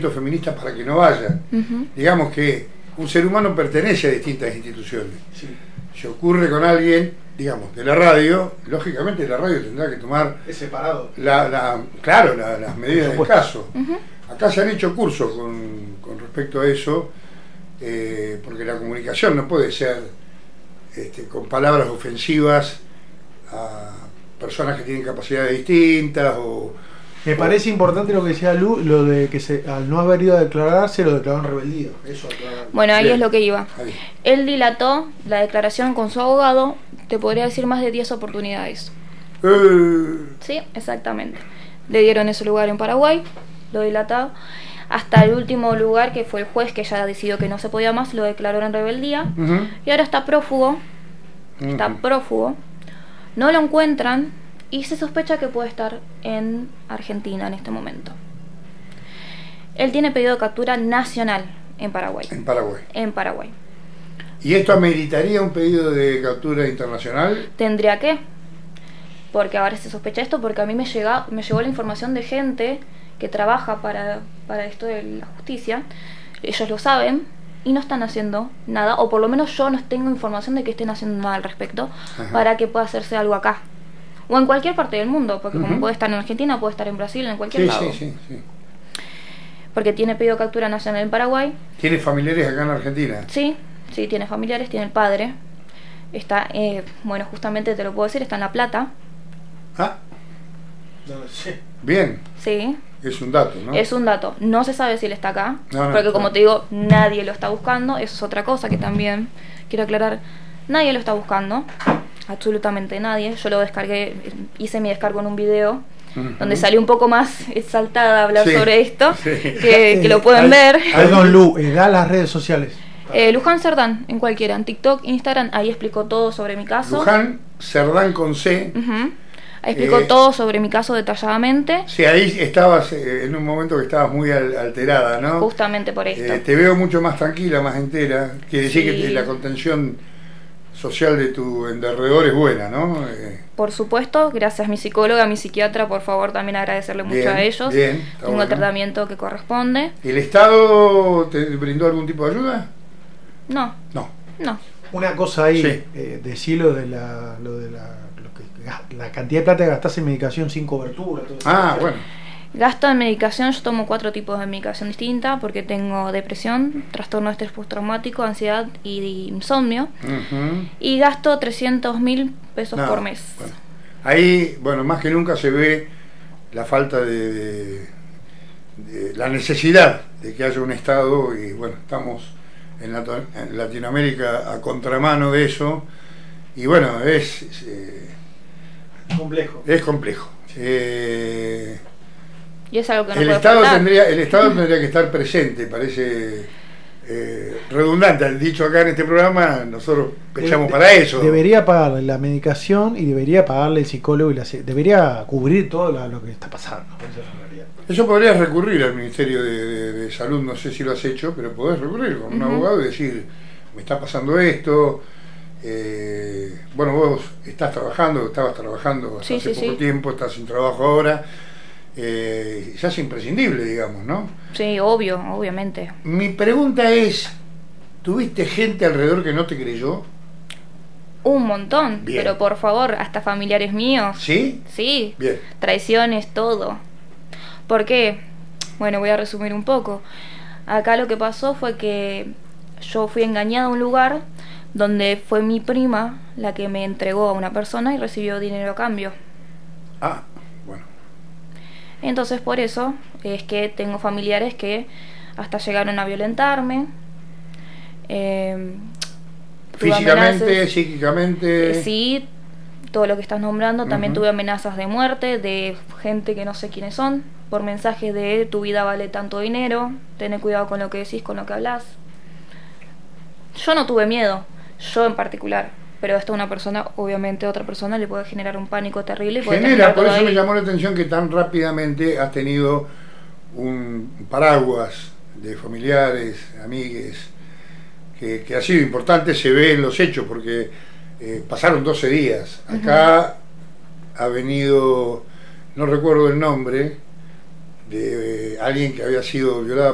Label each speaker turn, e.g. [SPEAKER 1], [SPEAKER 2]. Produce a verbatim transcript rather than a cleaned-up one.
[SPEAKER 1] movimientos feministas para que no vayan. Uh-huh. Digamos que un ser humano pertenece a distintas instituciones. Sí. Si ocurre con alguien, digamos, de la radio, lógicamente la radio tendrá que tomar...
[SPEAKER 2] Es separado.
[SPEAKER 1] La, la, claro, la, las medidas del caso. Uh-huh. Acá se han hecho cursos con, con respecto a eso, eh, porque la comunicación no puede ser este, con palabras ofensivas a personas que tienen capacidades distintas o...
[SPEAKER 2] Me parece importante lo que decía Lu, lo de que se, al no haber ido a declarar, se lo declaró en rebeldía. Eso aclarar.
[SPEAKER 3] Bueno, ahí
[SPEAKER 1] Bien.
[SPEAKER 3] Es lo que iba.
[SPEAKER 1] Ahí.
[SPEAKER 3] Él dilató la declaración con su abogado, te podría decir más de diez oportunidades.
[SPEAKER 1] Eh.
[SPEAKER 3] Sí, exactamente. Le dieron ese lugar en Paraguay, lo dilató, hasta el último lugar que fue el juez que ya decidió que no se podía más, lo declaró en rebeldía. Uh-huh. Y ahora está prófugo, uh-huh. está prófugo, no lo encuentran. Y se sospecha que puede estar en Argentina en este momento. Él tiene pedido de captura nacional en Paraguay.
[SPEAKER 1] En Paraguay.
[SPEAKER 3] En Paraguay.
[SPEAKER 1] ¿Y esto ameritaría un pedido de captura internacional?
[SPEAKER 3] Tendría que. Porque ahora se sospecha esto, porque a mí me, llega, me llegó la información de gente que trabaja para, para esto de la justicia. Ellos lo saben y no están haciendo nada, o por lo menos yo no tengo información de que estén haciendo nada al respecto. Ajá. Para que pueda hacerse algo acá. O en cualquier parte del mundo, porque uh-huh. como puede estar en Argentina, puede estar en Brasil, en cualquier
[SPEAKER 1] sí,
[SPEAKER 3] lado.
[SPEAKER 1] Sí, sí, sí.
[SPEAKER 3] Porque tiene pedido de captura nacional en Paraguay.
[SPEAKER 1] ¿Tiene familiares acá en Argentina?
[SPEAKER 3] Sí, sí, tiene familiares, tiene el padre. Está, eh, bueno, justamente te lo puedo decir, está en La Plata.
[SPEAKER 1] Ah,
[SPEAKER 2] no lo sé.
[SPEAKER 1] Bien.
[SPEAKER 3] Sí.
[SPEAKER 1] Es un dato, ¿no?
[SPEAKER 3] Es un dato. No se sabe si él está acá,
[SPEAKER 1] no, no,
[SPEAKER 3] porque
[SPEAKER 1] no.
[SPEAKER 3] como te digo, nadie lo está buscando. Eso es otra cosa que también quiero aclarar. Nadie lo está buscando. Absolutamente nadie. Yo lo descargué, hice mi descargo en un video uh-huh. donde salió un poco más exaltada a hablar sí, sobre esto, sí. que, que lo pueden ver.
[SPEAKER 2] Perdón, Lu, eh, da las redes sociales.
[SPEAKER 3] Eh, Luján Cerdán, en cualquiera, en TikTok, Instagram, ahí explicó todo sobre mi caso.
[SPEAKER 1] Luján Cerdán con C.
[SPEAKER 3] Uh-huh. Ahí explicó eh, todo sobre mi caso detalladamente.
[SPEAKER 1] Sí, ahí estabas eh, en un momento que estabas muy al, alterada, ¿no?
[SPEAKER 3] Justamente por esto.
[SPEAKER 1] Eh, te veo mucho más tranquila, más entera. Quiere decir sí. que te, la contención social de tu enderredor es buena, ¿no? Eh.
[SPEAKER 3] Por supuesto, gracias a mi psicóloga, a mi psiquiatra, por favor, también agradecerle mucho bien, a ellos.
[SPEAKER 1] Bien,
[SPEAKER 3] Tengo bueno. el tratamiento que corresponde.
[SPEAKER 1] ¿El Estado te brindó algún tipo de ayuda?
[SPEAKER 3] No.
[SPEAKER 1] No.
[SPEAKER 3] No.
[SPEAKER 2] Una cosa ahí,
[SPEAKER 1] sí.
[SPEAKER 2] eh, decirlo de la, lo de la, lo que, la cantidad de plata que gastás en medicación sin cobertura. Todo
[SPEAKER 1] ah,
[SPEAKER 2] eso.
[SPEAKER 1] bueno.
[SPEAKER 3] Gasto en medicación, yo tomo cuatro tipos de medicación distinta porque tengo depresión, trastorno de estrés postraumático, ansiedad y insomnio. Uh-huh. Y gasto trescientos mil pesos no, por mes.
[SPEAKER 1] Bueno. Ahí, bueno, más que nunca se ve la falta de, de, de la necesidad de que haya un Estado y bueno, estamos en, la, en Latinoamérica a contramano de eso y bueno, es...
[SPEAKER 2] Eh, complejo.
[SPEAKER 1] Es complejo. Eh,
[SPEAKER 3] Y es algo que no
[SPEAKER 1] el
[SPEAKER 3] puede
[SPEAKER 1] Estado
[SPEAKER 3] faltar.
[SPEAKER 1] tendría el Estado tendría que estar presente, parece eh, redundante el dicho acá en este programa, nosotros pechamos
[SPEAKER 2] de,
[SPEAKER 1] para eso.
[SPEAKER 2] Debería pagarle la medicación y debería pagarle el psicólogo y la, debería cubrir todo la, lo que está pasando. Esa es la realidad.
[SPEAKER 1] Eso podrías recurrir al Ministerio de, de, de Salud, no sé si lo has hecho, pero podés recurrir con un uh-huh. abogado y decir, me está pasando esto, eh, bueno, vos estás trabajando, estabas trabajando hasta
[SPEAKER 3] sí,
[SPEAKER 1] hace
[SPEAKER 3] sí,
[SPEAKER 1] poco
[SPEAKER 3] sí.
[SPEAKER 1] tiempo, estás sin trabajo ahora. Eh, ya es imprescindible, digamos, ¿no?
[SPEAKER 3] Sí, obvio, obviamente.
[SPEAKER 1] Mi pregunta es, ¿tuviste gente alrededor que no te creyó?
[SPEAKER 3] Un montón,
[SPEAKER 1] bien.
[SPEAKER 3] Pero por favor, hasta familiares míos.
[SPEAKER 1] ¿Sí?
[SPEAKER 3] Sí,
[SPEAKER 1] bien.
[SPEAKER 3] Traiciones, todo. ¿Por qué? Bueno, voy a resumir un poco. Acá lo que pasó fue que yo fui engañada a un lugar donde fue mi prima la que me entregó a una persona y recibió dinero a cambio.
[SPEAKER 1] Ah.
[SPEAKER 3] Entonces por eso es que tengo familiares que hasta llegaron a violentarme. Eh,
[SPEAKER 1] Físicamente,
[SPEAKER 3] amenazas,
[SPEAKER 1] psíquicamente.
[SPEAKER 3] Eh, sí, todo lo que estás nombrando. También
[SPEAKER 1] uh-huh.
[SPEAKER 3] tuve amenazas de muerte de gente que no sé quiénes son, por mensajes de tu vida vale tanto dinero, ten cuidado con lo que decís, con lo que hablas. Yo no tuve miedo, yo en particular. Pero esto a una persona, obviamente a otra persona le puede generar un pánico terrible. Y puede
[SPEAKER 1] Genera, por eso
[SPEAKER 3] ahí.
[SPEAKER 1] me llamó la atención que tan rápidamente has tenido un paraguas de familiares, amigues, que, que ha sido importante, se ve en los hechos, porque eh, pasaron doce días. Acá uh-huh. ha venido, no recuerdo el nombre, de eh, alguien que había sido violada